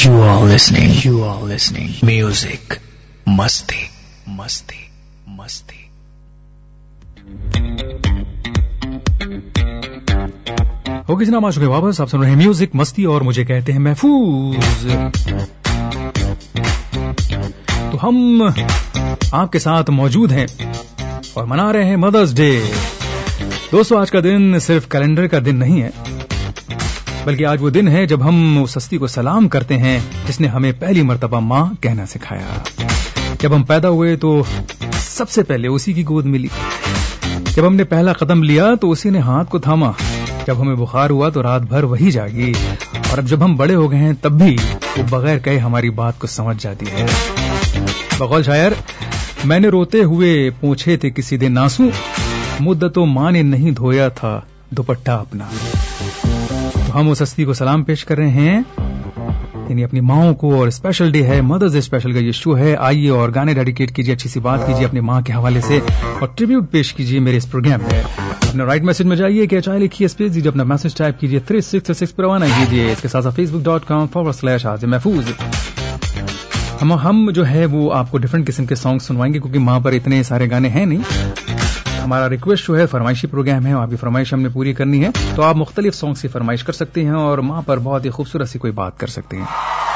You are listening. Music. Masti. Okay जनाब, आ चुके वापस। आप सुन रहे हैं म्यूजिक मस्ती और मुझे कहते हैं महफूज। तो हम आपके साथ मौजूद हैं और मना रहे हैं मदर्स डे। दोस्तों, आज का दिन सिर्फ कैलेंडर का दिन नहीं है, बल्कि आज वो दिन है जब हम उस हस्ती को सलाम करते हैं जिसने हमें पहली मर्तबा माँ कहना सिखाया। जब हम पैदा हुए तो सबसे पहले उसी की गोद मिली। जब हमने पहला कदम लिया तो उसी ने हाथ को थामा। जब हमें बुखार हुआ तो रात भर वही जागी। और अब जब हम बड़े हो गए हैं तब भी वो बगैर कहे हमारी बात को समझ जाती है। बकौल शायर, मैंने रोते हुए पूछे थे किसी दिन आंसू, मुद्दतों माँ ने नहीं धोया था दुपट्टा अपना। तो हम उस हस्ती को सलाम पेश कर रहे हैं, यानी अपनी माओं को। और स्पेशल डे है, मदर्स डे स्पेशल का ये शो है। आइए और गाने डेडिकेट कीजिए, अच्छी सी बात कीजिए अपनी माँ के हवाले से और ट्रिब्यूट पेश कीजिए मेरे इस प्रोग्राम में। अपने राइट मैसेज में जाइए, क्या चाहे लिखिए, स्पेस दीजिए, अपना मैसेज टाइप कीजिए 3636 पर रवाना कीजिए। इसके साथ facebook.com/आज़िम-महफूज। हम जो है वो आपको डिफरेंट किस्म के सॉन्ग सुनवाएंगे, क्योंकि वहां पर इतने सारे गाने हैं नहीं। हमारा रिक्वेस्ट जो है फरमाइशी प्रोग्राम है, आपकी फरमाइश हमने पूरी करनी है। तो आप मुख्तलिफ सॉन्ग्स की फरमाइश कर सकते हैं और माँ पर बहुत ही खूबसूरत सी कोई बात कर सकते हैं।